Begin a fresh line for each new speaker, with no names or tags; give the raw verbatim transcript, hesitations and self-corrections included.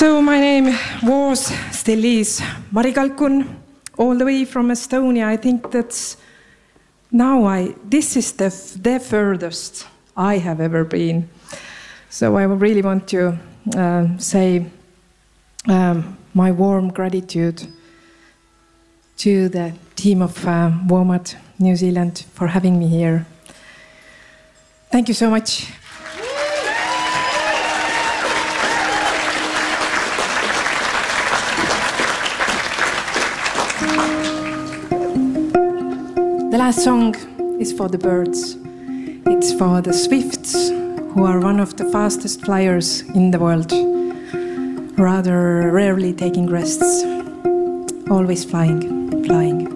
So my name was, still is, Mari Kalkun, all the way from Estonia. I think that's now I, this is the, the furthest I have ever been. So I really want to uh, say um, my warm gratitude to the team of uh, WOMAD New Zealand for having me here. Thank you so much. The last song is for the birds. It's for the swifts, who are one of the fastest flyers in the world, rather rarely taking rests, always flying, flying.